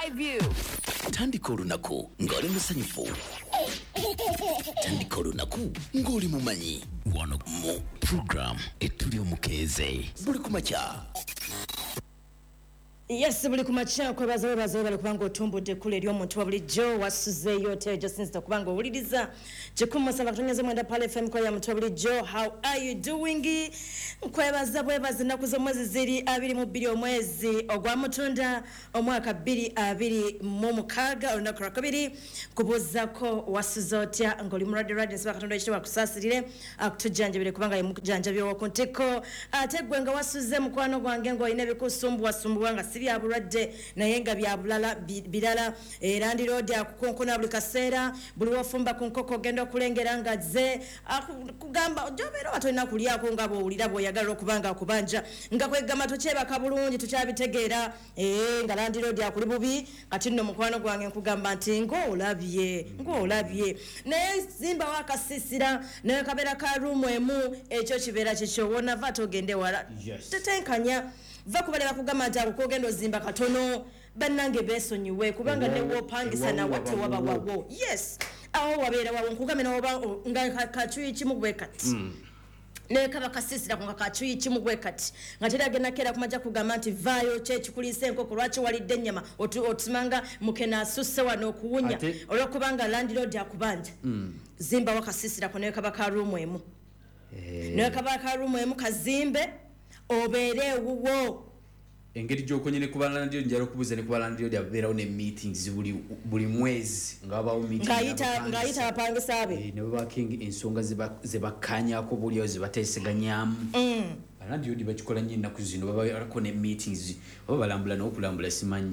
Skyview. Tandika olunaku ng'oli musanyufu. Tandika olunaku ng'oli mumanyi. Wano mu program etuli omukeeze. Buli kumakya. Yes, buli kumakya kwebaza bali kubanga otumbudde kule eri omuntu wa bulijjo wasuzeeyo tejo since kubanga owuliriza kikumusaba kutonyaza mwenda pale FM kwa ya muntu wa bulijjo. How are you doing? Nkwebaza bwebaza ennaku z'omwezi ziri 22 omwezi ogwa Mutunda omwaka 2026 olunaku lwakubiri kubuuzako wasuze otya ng'oli mu radio nsaba Katonda ekyo bakusaasirire akutujjanjabire kubanga ye mukujjanjabye w'oku ntiko ate gwe nga wasuze mukwano gwange ng'olina ebikusumbuwasumbuwa nga si bya bulwadde naye nga bya bulala birala era ndiroodi akukonkona buli kaseera buli wofumba ku nkoko ogenda okulengera nga ze kugamba ojobeera watolina kulyako nga bw'owulira bw'oyagala okubanga akubanja nga kwegamba tokyebaka bulungi tukyabitegeera nga landiroodi akuli bubi kati nno mukwano gwange nkugamba nti ng'olabye naye zimba wakasisira naye kabeera ka ruumu emu ekyo kibeera kikyo wonava togende wala tetenkanya va kubaleba kugamba nti akugenda ozimba katono bannange beesonyiwe kubanga ne wopangisa nawe tewaba wawo yes awo wabeera wawo nkugambye nawoba nga kacuyi kimu bwe kati ne kaba kasisira nga kacuyi kimu bwe kati nga tera agenda kera kumaja kugamba nti vaayo kyekikuliisa enkoko lwaki walidde ennyama otumanga mukena asusse wano okuwunya olwokubanga landlord akubanja zimba wakasisira ko ne kaba ka ruumu emu ne kaba ka ruumu emu kazimbe obeere wuwo engeri gyokonyene kubala ndio njalo kubuza ne kubala ndio yabeerawo ne meetings buli mwezi ngabawo meeting ngayita apangisa abe ne baking ensonga zebakanyako buli zibateeseganyamu bala ndio dibakikola nnyo ennaku zino babaako ne meetings baba balambula n'okulambula simanyi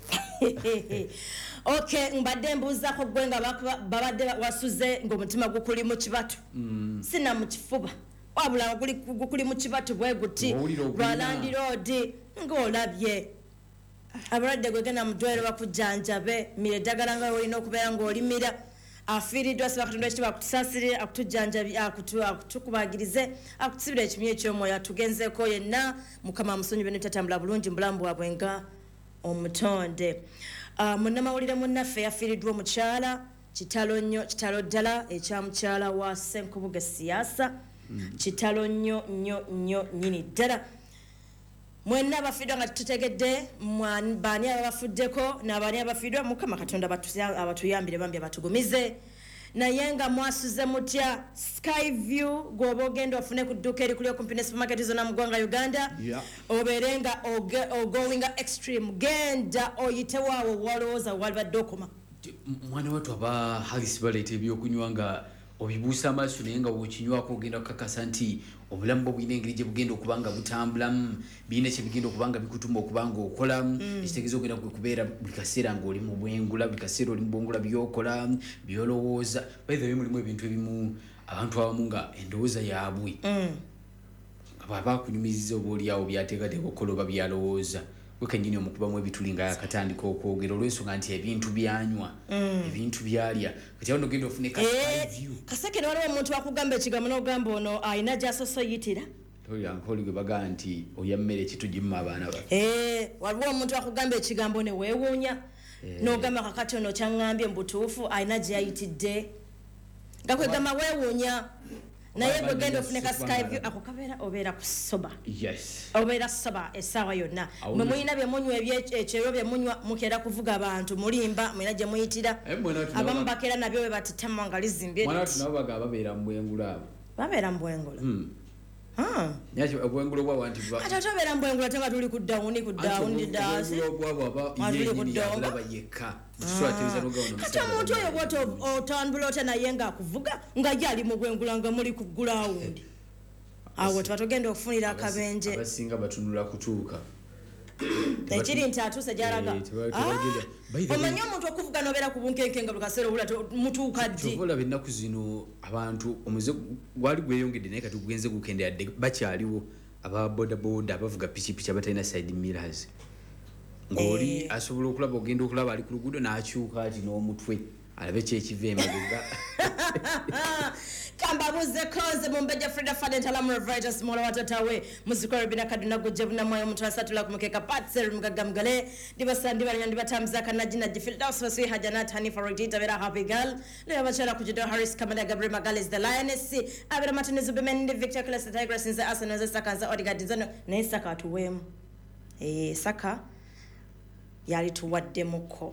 okay mbadde mbuuzako gwe nga babadde wasuze ng'omutima gukuli mu kibatu sina mu kifuba wabula gukuli mu kibatu bwe guti lwa landiroodi ng'olabye abalwadde gwegenda mu ddwaliro bakujjanjabe mira eddagala nga olina okubeera ng'olimira afiiriddwa siba Katonda ekyo bakutusaasirire akutujjanjabi akutukubagirize akutusibira ekimyu eky'omwoyo atugenzeeko yenna mukama amusonyiwe ne tatambula bulungi mbulamu bwabwe nga omutonde munnamawulire munnaffe yafiiriddwa omukyala kitalo ddala ekya mukyala wa Ssenkubuge siyaasa kitalo nnyo nyini ddala mwenna abafiddwa nga tutegedde baani abafuddeko n'abaani abafiddwa mukama Katonda abatuyambire bambi abatugumize naye nga mwasuze mutya Skyview gwoba ogenda ofune ku dduuka eri kuli okumpi ne supermarket zonna mu ggwanga Uganda obeere nga ogoinga extreme genda oyitewaawo walowooza walibadde okoma mwana watu aba Harris baleeta ebyokunywa nga obibuusa amaaso naye nga wokinywako ogenda kukakasa nti obulamu bwo bulina engeri gye bugenda okubanga butambulamu birina kye bigenda okubanga bikutuma okubanga okolamu ekitegeeza ogenda kubeera buli kaseera ng'oli mu bwengula buli kaseera oli mu bwengula byokola byolowooza by the way mulimu ebintu ebimu abantu abamu nga endowooza yaabwe nga baba akunyumiriza oba oliawo byateekateeka okukola oba byalowooza wekenyini omukubamu ebituli nga yakatandika okwogera olw'ensonga nti ebintu byanywa ebintu byalya kati awo nogenda ofune Skyview kaseke waliwo omuntu akugamba ekigambo n'ogamba ono alina gy'asosoyitira oyankoli gwe bagamba nti oya mmere kitugimma abaana baffe waliwo omuntu akugamba ekigambo ne weewuunya n'ogamba kakati ono kyaŋŋambye mu butuufu alina gye yayitidde nga kwegamba weewuunya naye bwe genda ofuneka Skyview ako kabeera obeera ku soba obeera soba essaawa yonna mwe mulina byemunywa ekyero byemunywa mukeera kuvuga abantu mulimba mulina gye muyitira abamu bakeera nabyo bwe batitama nga lizimbye babeera mu bwengula abo babeera mu bwengula obwengula obwabwe nti kati otobeera mu bwengula te nga tuli ku dawuni daasi alaba yekka kati omuntu oyo bwoti otambula otya naye ng'akuvuga nga ye ali mu bwengula nga muli ku gulawundi awo tebatogenda okufunira akabenje abasinga batunula kutuuka ekiri nti atuuse gy'alaga omanyi omuntu okuvuga n'obeera ku bunkenke nga buli kaseera obula mutuuka ddi olaba ennaku zino abantu omuze gwali gweyongedde naye kati gugenze gukendera dde bakyaliwo aba bodaboda abavuga pikipiki abatalina side mirrors ng'oli asobola okulaba ogenda okulaba ali ku luguudo n'akyuka ati n'omutwe alabe kyekiva emabega kamba buze koze mumbeja Frida Faden talamu Reverita Smola watatawe muzikore bina kaduna gujebuna mwayo mutasatula kumukeka patser mugagamgale dibasandi banyandi batamzaka najina Jifildaus waswi hajanat Hanifa Rogita vera happy girl leo bachara kujido Harris Kamada Gabriel Magales the Lioness abira Martinez Ubemende Victor Class the Tigers in the Arsenal za sakanza Odegaard zano ne saka tuwemu saka yali tuwadde muko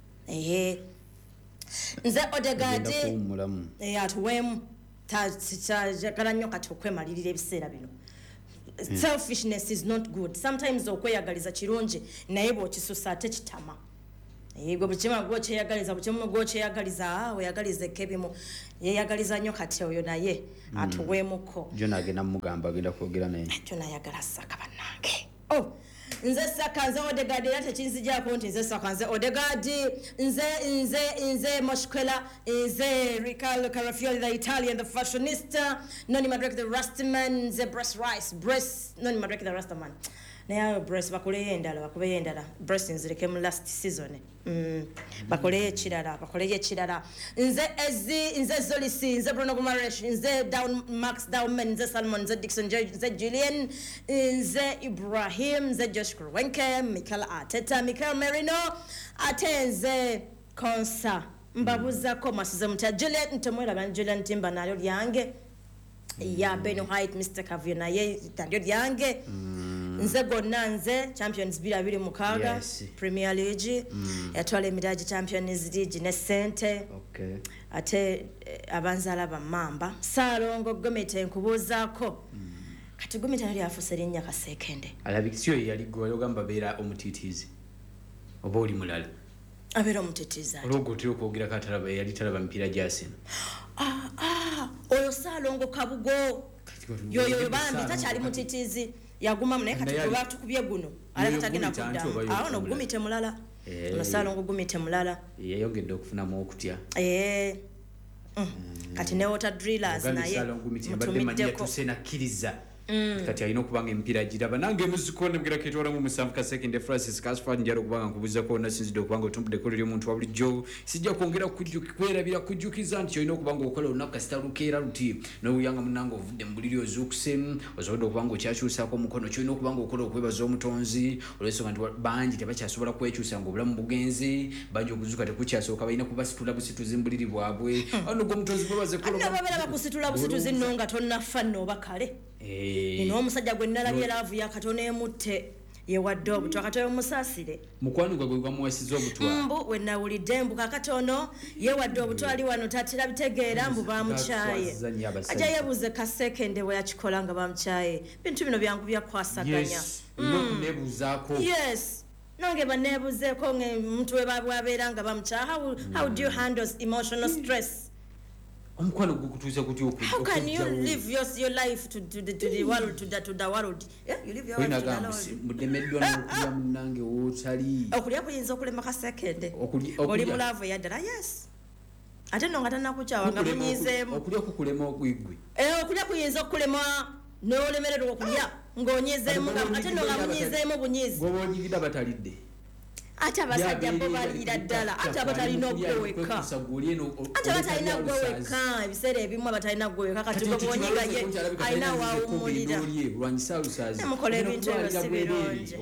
nze Odegaard atuwemu jakala nnyo kati okwemalirira ebiseera bino selfishness is not good sometimes okweyagaliza kirungi naye bw'okisusa ate kitama gwe bukima gwokyeyagaliza bukimu gwokyeyagaliza weyagaliza ekebimu yeyagaliza nnyo kati oyo naye atuweemuko jona agenda mugamba agenda kwogera naye jona ayagala saka bannange nze saka nze Odegaard era tekinzijako nti nze saka nze Odegaard nze Moshkwela nze Riccardo Carafioli the Italian the fashionista Noni Madrek the Rastaman nze Bress Rice Bress Noni Madrek the Rastaman naye Bress bakoleyo endala Bress nzireke mu last season bakoleyo ekirala nze Zolisi nze Bruno Guimaraes nze Max Dauman nze Salmon nze Dixon nze Julian nze Ibrahim nze Josh Kroenke Mikel Arteta Mikel Merino ate nze Konsa mbabuzako masize mutya Juliet ntemwera Julian Timba nalyo lyange ya Ben White Mr. Kavio naye nalyo lyange nze gonna nze Champions 2026 Premier League yatwala emidaji Champions League ne sente ate abanzala bamamba Salongo Gomete nkubuzaako kati Gomete yali afuse linnya Kasekende alabikisiyo yali gwe ogamba beera omutitiizi oba oli mulala abeera omutitiizi olwogo otera okwogera katalaba yali talaba mipiira gyasema oyo Salongo Kabugo yoyo bambi takyali mutitiizi yaguma naye kati batukubye guno alakatagenda kudda awo no Gumite mulala no Salongo Gumite mulala yeyongedde okufunamu okutya kati ne water drillers naye mutumiddeko tusenakkiriza kati alina okubanga emipiira giraba nange muzikonde mugera ketwala mu musanvu ka second Francis Casper njalo kubanga nkubuza ko nasinzidde okubanga otumbudde lyo muntu wa bulijjo sijja kwongera kwerabira kujjukiza nti olina okubanga okola olunaku kasita lukeera luti n'obuyanga munange ovudde mu buliri ozuukuse osobodde okubanga okyakyusaako omukono kyolina okubanga okola okwebaza omutonzi olw'ensonga nti bangi tebakyasobola kwekyusa ng'obulamu bugenze bangi okuzuuka tekukyasooka balina kubasitula busituzi mu buliri bwabwe ano gwe omutonzi gwebaze kola babeera bakusitula busituzi nno nga tonnafa nno oba kale ino omusajja gwe nnalabye laavu yakatono emutte yewadde obutwa katono omusaasire mukwano gwe gwamuwasiza obutwa mbu we nawulidde mbu kakatono yewadde obutwa ali wano tatera bitegeera mbu bamukyaye ajja yebuuze Kasekende we yakikola nga bamukyaye bintu bino byangu byakwasaganya yes nange baneebuzeeko omuntu we babeera nga bamukyaye how do you handle emotional stress omukwano gukutuuza kutya how can you live your life to the world to the world you live your life to the world mudemeddwa n'okulya munange wootali okulya kuyinza okulema Kasekende oli mulaavu yaddala yes ate no nga tannakukyawa nga munyizeemu okulya kukulema okwigwe okulya kuyinza okukulema n'olemererwa okulya ng'onyizeemu ate no nga munyizeemu bunyizi gwoba onyigida batalidde ate abasajja bo balira ddala ate abatalina okweweka ate batalina gweweka ebiseera ebimu abatalina gweweka kati bwonyiga ye alina waawumulira nemukola ebintu ebyo si birungi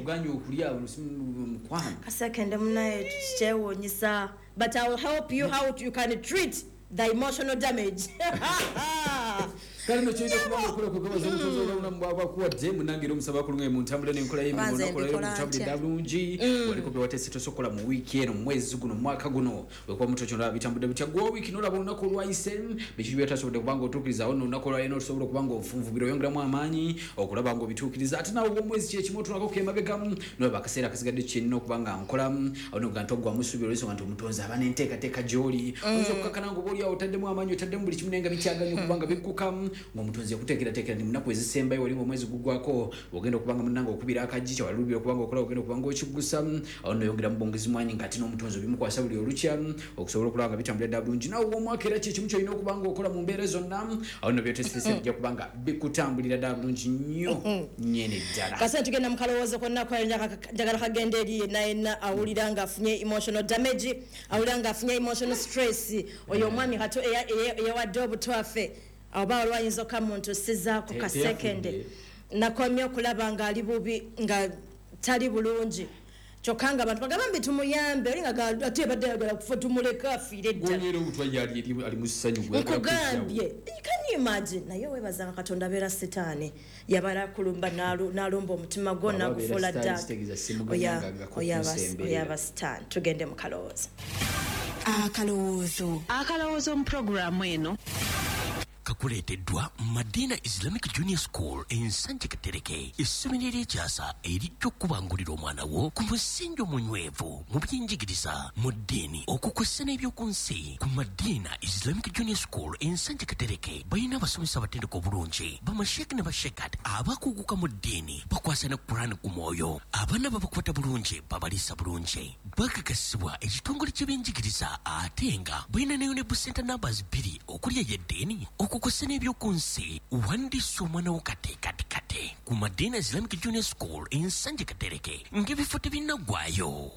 Kasekende munaye kikyewuunyisa but I will help you how you can treat the emotional damage kale no kyenda kubanga okola kugabaza omutozo olawuna mubwakuwadde munangira omusaba kulunga mu ntambula n'enkola y'emirimu nakola mu ntambula bulungi waliko bye watese tosokola mu wiiki eno mu mwezi guno mu mwaka guno wekuba mutozo olaba bitambudde bitya gwa wiiki n'olaba olunaku olwayise biki byatasobodde kubanga otuukiriza ono olunaku olwayina osobola okubanga ofunvubira oyongeramu amaanyi okulaba nga obituukiriza ate naawe omwezi kyekimu otunako kemabegamu nolaba akaseera kasigadde kyenina okubanga nkola awo noga nti ogwamu essuubi olw'ensonga nti omutonzi aba n'enteekateeka gy'oli oyinza okukakana nga oba oli awo otaddemu amaanyi otaddemu buli kimu naye nga bikyaganya okubanga bikkukamu ng'omutonzi yakuteekerateekera ni munaku ezisembayo wali ng'omwezi gugwako ogenda okubanga munange okubira akajica walubira okubanga okola ogenda okubanga okigusa awo nno yongera mu bongezi mwanyi ng'ate n'omutonzi obimukwasa buli olukya okusobola okulaba nga bitambula ddala bulungi naawe omwaka era kikimu kyolina okubanga okola mu mbeera zonna awo nno byotesitese bijja kubanga bikutambulira ddala bulungi nnyo nyene ddala kase tugenda mu kalowoozo konna njagala kagenda eri yenna awulira ng'afunye emotional damage awulira ng'afunye emotional stress oyo omwami kato eyawadde obutwafe oba olwayinza okamuntu sizaako ka second nakomye okulaba ng'ali bubi nga tali bulungi kyokka nga abantu bagamba mbi tumuyambe oli nga ate badde ayagala kufa tumuleka afiire ddalankugambye can you imagine naye weebazanga katonda abeera sitaani yabala kulumba n'alumba omutima gwo nagufuula ddala oyaba sitaani tugende mu kalowoozo akalowoozo mu puroguramu eno kakuleeteddwa Madina Islamic Junior School ensanje Katereke essomero ery'ekyasa erijja okubangulira omwana wo ku musingi omunywevu mu by'enjigiriza mu ddiini okukwessa n'ebyoku nsi ku Madina Islamic Junior School ensanje Katereke balina abasomesa abatendeka obulungi bamasheki ne bashekat abakuguka mu ddiini bakwasa ne Qur'an ku mwoyo abaana babakwata bulungi babaliisa bulungi bakakasibwa ekitongole ky'ebyenjigiriza ate nga balina ne UNEB Center numbers 2 okulya y'eddiini okukwasa n'ebyoku nsi wandiisa omwana wo kate ku Madina Islamic Junior School ensanje Katereke ng'ebifo tebinaggwaayo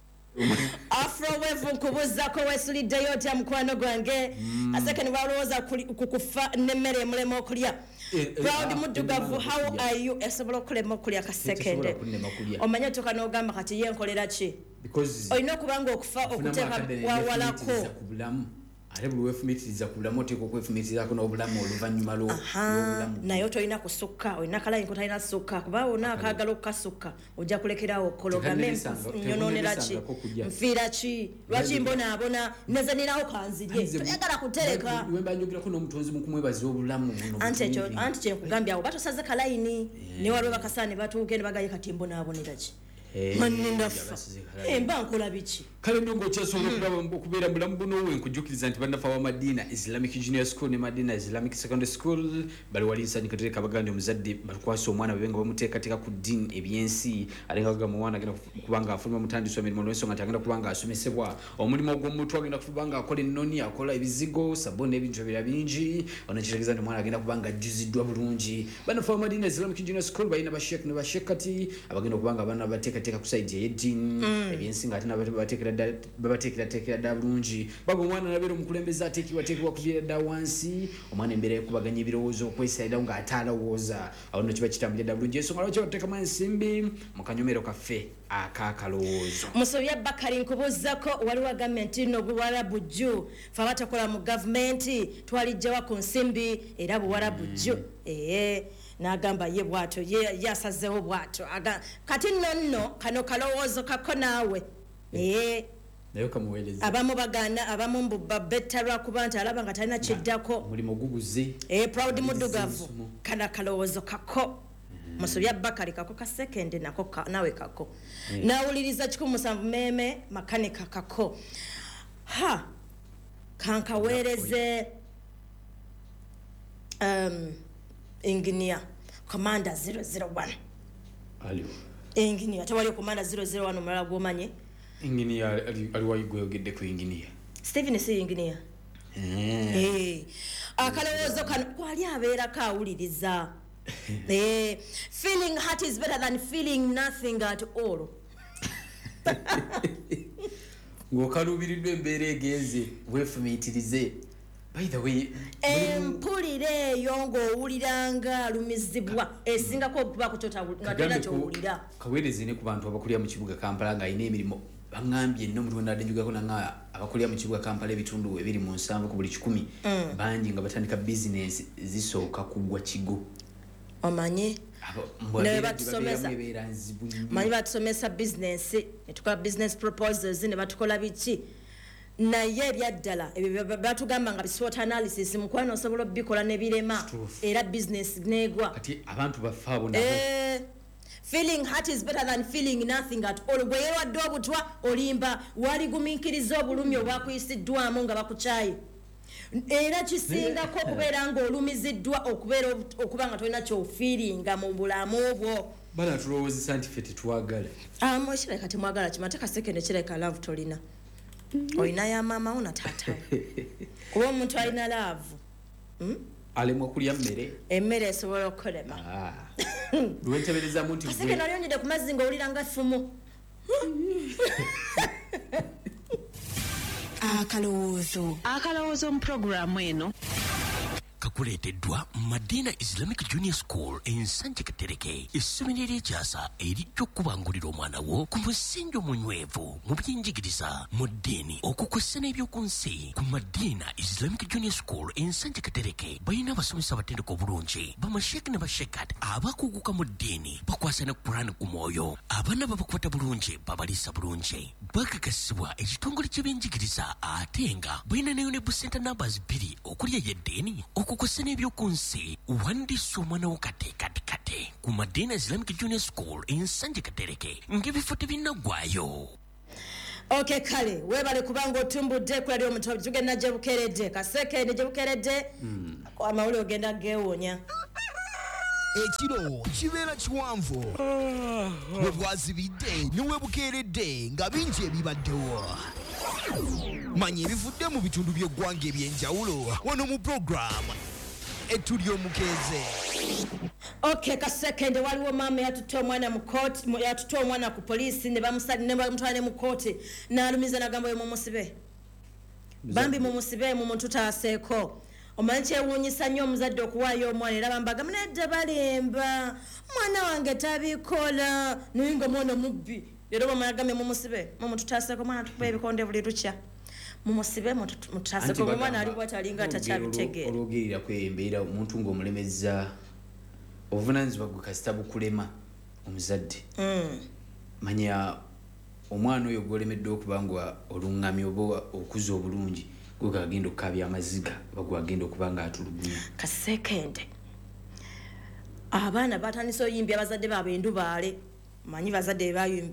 afrowevu nkubuzako wesuliddeyo otya mukwano gwange asekeni balowooza kukufa n'emmere emulema okulya proud muddugavu how are you esobola okulema okulya kasekende omanye toka n'ogamba kati ye nkolera ki olina okuba nga okufa okuteeka wawalako ate buli weefumitiriza ku bulamu oteeka okwefumitirizaako n'obulamu oluvannyuma lw'obulamu naye otolina kusukka olina kalayinko talina sukka kuba wona akaagala okukasukka ojja kulekerawo kologame nyonoonera ki nfiira ki lwaki mbonaabona nezanirawo kanzirye toyagala kutereka wembanjogerako n'omutonzi mu kumwebaza obulamu anti kyenkugambye awo batosaze kalayini ne waliwo bakasaane batuuke ne bagaye kati mbonaabonera ki manindafa mba nkola biki kale nno ng'okyasobola okubeera mulamu buno wenkujjukiriza nti bannafa wa Madina Islamic Junior School ne Madina Islamic Secondary School bali wali nsanye Katereke abaganda omuzadde bakwasa omwana babe nga bamuteekateeka ku ddiini ebyensi ate nga bagamba omwana agenda kubanga afuluma mutandisi w'emirimu olw'ensonga nti agenda kubanga asomesebwa omulimu ogw'omuntu agenda kubanga akola ennoni akola ebizigo sabuni n'ebintu ebirala bingi ono kitegeeza nti omwana agenda kubanga ajjuziddwa bulungi bannafa wa Madina Islamic Junior School balina bashek ne bashekati abagenda kubanga abaana bateekateeka ku saidi ey'eddiini ebyensi ng'ate babateekerateekera ddala bulungi baga omwana nabeera omukulembeze ateekebwateekebwa kuviira ddala wansi omwana embeera y'okubaganya ebirowoozo okwesalirawo ng'ate alowooza awo nno kiba kitambulira ddala bulungi ensonga lwaki bateekamu ensimbi mu kanyomero kaffe ak'akalowoozo musobya bakali nkubuuzako waliwo gavumenti nno buwarabu jju fe abatakola mu gavumenti twalijjawa ku nsimbi era buwarabu jju n'agamba ye bwato yasazeewo bwato kati nno kano kalowoozo kako naawe abamu bagana abamu mbubba betta lwakuba nti alaba nga talina kiddako mulimu guguze proud muddugavu kana kalowoozo kako musobya bakali kako kasekende nako nawe kako nawuliriza 107 meme makanika kako kankaweereze engineer commander 001 engineer tewali commander 001 omulala gw'omanye engineer aliwayi gweyogedde ku engineer Stephen si engineer akalowoozo kano kwali abeerako awuliriza feeling heart is better than feeling nothing at all ng'okalubiriddwa embeera egenze weefumiitirize by the way empulira eyo ng'owuliranga alumizibwa esingako okuba kukyotagulina kyowulira kaweereze ne ku bantu abakulira mu kibuga Kampala ng'alina emirimu baŋŋambye nno omuntu wonna addenjugako nanga abakulira mu kibuga Kampala ebitundu 27 ku buli 100 bangi nga batandika bizinesi zisooka kugwa kigo omanyi manyi batusomesa bizinesi netukola business proposals ne batukola biki naye ebyaddala ebyo batugamba nga SWOT analysis mukwano osobola obikola ne birema era business negwa kati abantu bafaabo feeling heart is better than feeling nothing at all gwe yerwadde obutwa olimba waligumiikiriza obulumi obwakuyisiddwamu nga bakukyayi era kisingako okubeera ng'olumiziddwa okuba nga tolina kyofiiringa mu bulamu bwo bala tulowoozesa nti ffe tetwagala kireka temwagala kimate kasekende kireka love tolina olina ya maama wo na taata kuba omuntu alina love alemwa kulya emmere esobola okukolema lwenteberezaamu nti kasekende alyonyedde ku mazzi ng'owulira nga ffumu akalowoozo mu pulogulaamu eno kakuleeteddwa Madina Islamic Junior School Ensanje Katereke essomero ery'ekyasa erijja okubangulira omwana wo ku musingi omunywevu mu by'enjigiriza mu ddiini okukwessa n'ebyoku nsi ku Madina Islamic Junior School Ensanje Katereke balina abasomesa abatendeka obulungi bamasheeki ne bashekat abakuguka mu ddiini bakwasa ne Qur'an ku mwoyo abaana babakwata bulungi babaliisa bulungi bakakasibwa ekitongole ky'ebyenjigiriza ate nga balina ne UNEB Center numbers 2 okulya y'eddiini okukwasa n'ebyoku nsi wandiisa omwana wo kate ku Madina Islamic Junior School Ensanje Katereke ng'ebifo tebinnaggwaayo. Okay kale webale kubanga otumbudde kula lyo omuntu tugenda gye bukeredde kasekende gye bukeredde amawulire ogenda geewonya ekiro kibeera kiwanvu bwe bwazibidde niwe bukeeredde nga bingi ebibaddewo manya ebivudde mu bitundu by'eggwanga ebyenjawulo wano mu puroguramu etuli omukeeze. Okay kasekende waliwo maama yatutta omwana ku poliisi ne bamutwala ne mu kooti n'alumiza n'agamba mumusibe bambi mumusibe mumututaaseeko omanyi kyewuunyisa nnyo omuzadde okuwaayo omwana era bambagamba nedda balemba omwana wange tabikola naye nga mwana mubbi leero bamagambye mumusibe mumututaaseeko omwana tukuba ebikonde buli lukya mumusibe mututaaseeko omwana ali bwatalinga atakyabitegeera olwogerera kwembeera omuntu ng'omulemeza obuvunaanyizibwa gwe kasita bukulema omuzadde manya omwana oyo gwolemedde okuba nga oluŋŋamya oba okuza obulungi gwe kagenda okukabya amaziga oba gwagenda okuba nga atulugunya kasekende abaana batandise oyimbya abazadde baabwe endubaale manyi bazadde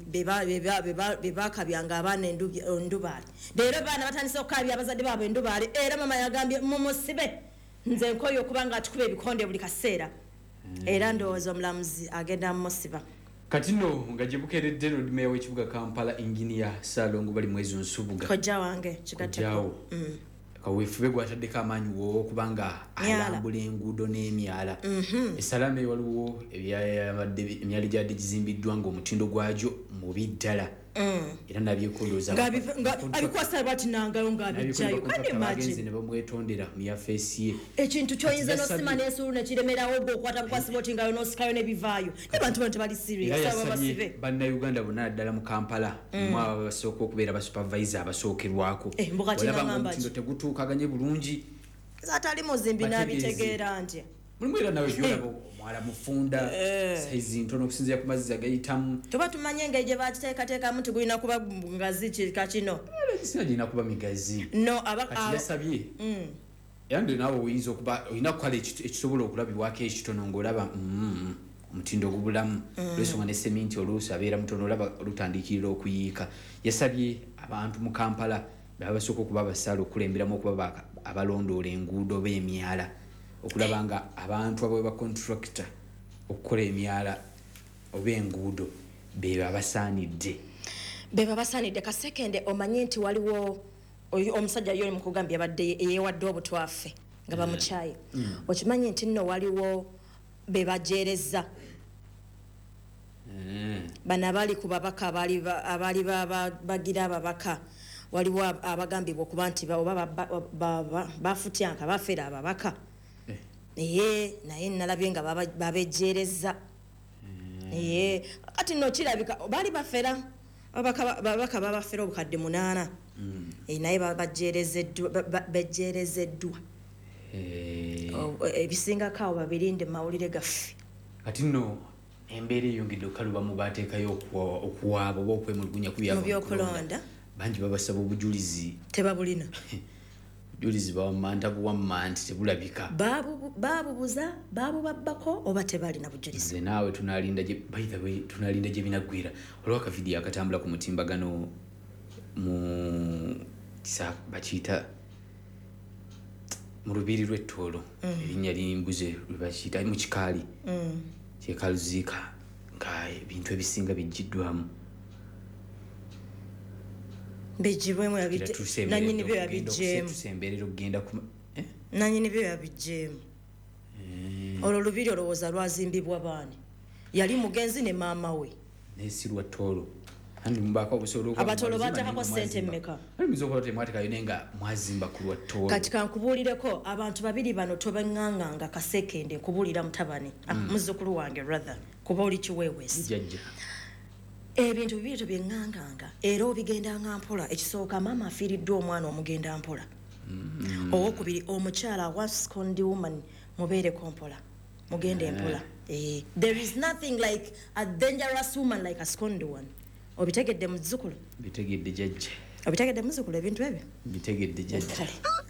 bebakabyanga abaana endubaale leero abaana batandise okukabya abazadde baabwe endubaale era mama yagambye mumusibe nze nkoyo okuba nga atukuba ebikonde buli kaseera era ndowooza omulamuzi agenda mumusiba kati nno nga gye bukeeredde meya w'ekibuga Kampala Engineer Salongo bali mwezi nsubuga kojja wange kigatteko kaweefube gwataddeko amaanyi wo okubanga alambula enguudo n'emyala esalama waliwo emyala gyadde gizimbiddwa ng'omutindo gwagyo mubi ddala era nabyekolooza abikwasa bati nangayo ng'abijjayo bagenze ne bamwetondera mu yafeesi ye ekintu kyoyinza nosima n'ensuulu nekiremerawo gwe okwata bukwasiba oti ngayo n'osikayo n'ebivaayo ne bantu bano tebali yasabye bannayuganda bonna naddala mu Kampala mwaba basooka okubeera basupervisor abasookerwako olaba ng'omutindo tegutuukaganye bulungi atali muzimbi n'abitegeera ntya mulimu era nawe gyolaba omwala mufunda saizi ntono okusinzira ku mazzi agayitamu tuba tumanye engeri gye bakiteekateekamu tigulina kuba ngazi kika kino kisina girina kuba migazi kati yasabye era ndio naawe oyinza okuba olina kukola ekisobola okulabibwako ekitono ng'olaba omutindo ogubulamu olwensonga ne seminti oluusi abeera mutono olaba olutandikirira okuyiika yasabye abantu mu Kampala baba basooka okuba abasaala okulemberamu okuba abalondoola enguudo oba emyala okulaba nga abantu abo bacontractor okukola emyala oba enguudo beba basaanidde kasekende omanye nti waliwo omusajja yoli mukugambye abadde yeewadde obutwafe nga bamukyaye okimanyi nti nno waliwo bebajeereza bano abali ku babaka abaali bagira ababaka waliwo abagambibwa okuba nti oba bafutyanka bafeera ababaka naye nalabye nga babejeereza kati nno kirabika baali bafera babaka babafera obukadde 8 naye bejeerezeddwa ebisingako awo babirinde mawulire gaffe kati nno embeera eyongedde okukaluba mu bateekayo okuwaaba oba okwemulugunya ku byokulonda bangi babasaba obujulizi tebabulina bujulizi bawamanta buwammanti tebulabika babubuza babubabbako oba tebalina bujulizi nze naawe tunalinda gye binaggwira olwa akavidiyo akatambula ku mutimbagano mu bakiyita mu lubiri lw'ettoolo erinnya limbuze lwebakiyita mu kikaali kyekaluziika nga ebintu ebisinga bijjiddwamu bijjibwemu nanyini byo yabijjeemu tusemberera okugenda nanyini byo yabijjeemu olwo lubiri olowooza lwazimbibwa baani yali mugenzi ne maama we nesirwa ttoolo abatolo batekako sente mmeka nga mwazimba ku lwa ttoolo kati kankubuulireko abantu babiri bano tobaŋŋaŋŋanga kasekende nkubuulira mutabani muzzukulu wange rather kuba oli kiweewesi ebintu bibiri tobyeŋŋaŋŋanga era obigendanga mpola ekisooka maama afiiriddwa omwana omugenda mpola owokubiri omukyala wa scondi woman mubeereko mpola mugende mpola there is nothing like a dangerous woman like a scondi one obitegedde muzzukulu bitegedde jjajja obitegedde muzzukulu ebintu ebyo bitegedde jjajja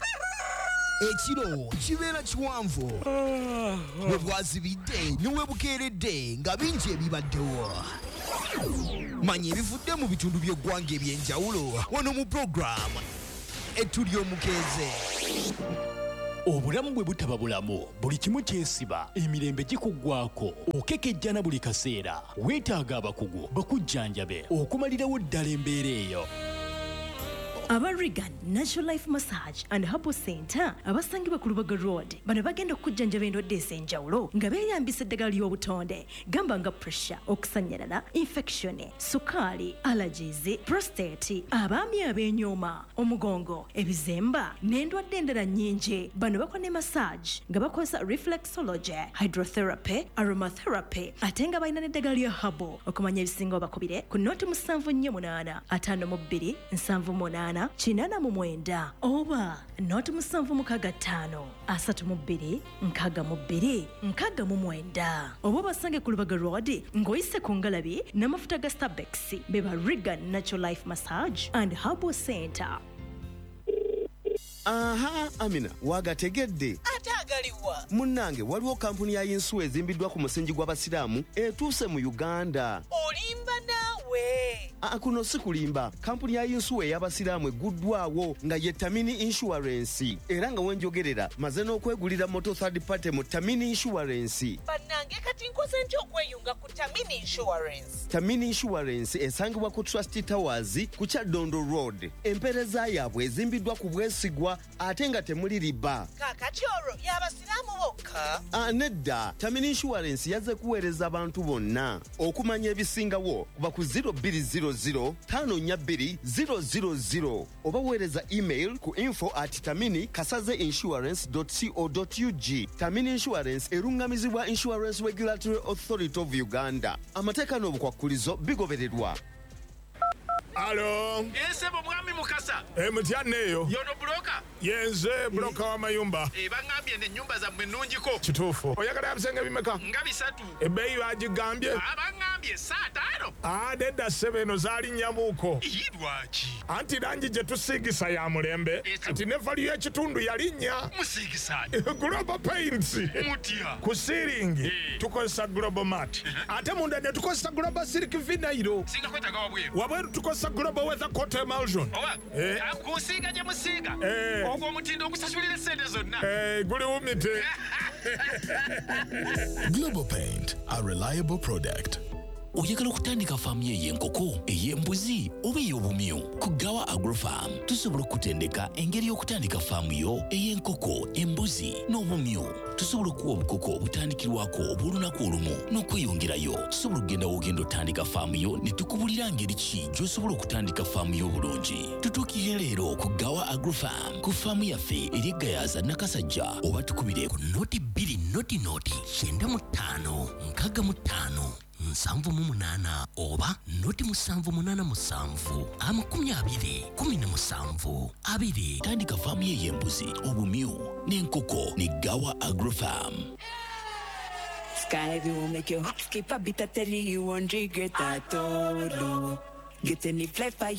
ekiro kibeera kiwanvu bwe bwazibidde ne webukeeredde nga bingi ebibaddewo manya ebivudde mu bitundu by'eggwanga ebyenjawulo wano mu puroguramu etuli omukeeze obulamu bwe butaba bulamu buli kimu kyesiba emirembe gikuggwako okekejjana buli kaseera weetaaga abakugu bakujjanjabe okumalirawo ddala embeera eyo aba Regan Natural Life Massage and Herbal Center abasangibwa ku Lubaga Road bano bagenda okujjanjaba endwadde ez'enjawulo nga beeyambisa eddagala ly'obutonde gamba nga pressure okusanyalala infection sukaali allergies prostate abaami ab'enyooma omugongo ebizemba n'endwadde endala nnyingi bano bakola ne massage nga bakozesa reflexology hydrotherapy aromatherapy ate nga balina n'eddagala lya herbal okumanya ebisinga obakubire ku nooti 748 52 78 kinana mu mwenda oba noti 765 32 62 69 oba basange ku Lubaga Road ng'oyise ku ngalabi n'amafuta ga Starbex beba Regan Natural Life Massage and Herbal Center. Aha, Amina, wagategedde. Ate agaliwa. Munnange waliwo kampuni ya Yinsu ezimbiddwa ku musingi gw'abasiraamu etuuse mu Uganda. Olimba naawe. Kuno si kulimba. Kampuni ya Yinsu ey'abasiraamu eguddwawo nga ye Tamini Insurance. Era nga wenjogerera maze n'okwegulira moto third party mu Tamini Insurance. Bannange kati nkoze ntya okweyunga ku Tamini Insurance? Tamini Insurance esangibwa ku Trust Towers ku Kyadondo Road. Empeereza yaabwe ezimbiddwa ku bwesigwa ate nga temuli riba. Kaakati olwo y'abasiraamu bokka? Nedda, Tamini Insurance yazze kuweereza abantu bonna. Okumanya ebisingawo kuba ku 0200542000 oba weereza email ku info@taminikasaze-insurance.co.ug. Tamini Insurance erungamizibwa Insurance Regulatory Authority of Uganda. Amateeka n'obukwakkulizo bigobererwa. Alo. Nsebo mwami Mukasa. Mutyanneeyo. Yono broka. Yenze broka wa mayumba. Bangambye ne nnyumba zammwe nnungiko. Kituufu. Oyagala ebisenge bimeka? Nga 3. Ebbeeyi bagigambye? Abangambye saataano. Nedda ssebo eno zaali nnyamuuko. Lwaki? Anti langi gye tusiigisa ya mulembe. Ati ne valiyo ekitundu yalinnya. Musiigisaani? Global Paints. Mutya? Ku siiringi tukozesa Global Mat. Ate munda ne tukozesa Global Silk Vinyl. Singa kwetaaga wabweru. Wabweru tukozesa Global Weather Coat Emulsion. Kusiiga gye musiiga. Ogwo omutindo ogusasulira sente zonna. Guli wumite. Global Paint, a reliable product. oyagala okutandika faamu ey'enkoko ey'embuzi oba ey'obumyu ku Gawa Agrofarm tusobola okutendeka engeri y'okutandika faamu yo ey'enkoko embuzi n'obumyu tusobola okuwa obukoko obutandikirwako obw'olunaku olumu n'okweyongerayo tusobola okugenda wogenda otandika faamu yo ne tukubulira ngeri ki gy'osobola okutandika faamu yo obulungi tutuukire leero ku Gawa Agrofarm ku faamu yaffe eri Gayaza Nakasajja oba tukubire ku noti 2 noti 95 65 7 oba noti 787 20 tandika faamu y'embuzi obumyu n'enkoko ne Gawa Agrofarm. Sky will make your hop skip a bit. I tell you, 100 get that all. Get any fly fire.